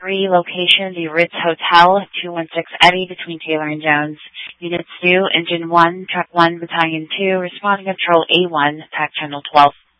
3, location, the Ritz Hotel, 216 Eddy, between Taylor and Jones. Units 2, Engine 1, Truck 1, Battalion 2, responding control A1, TAC Channel 12.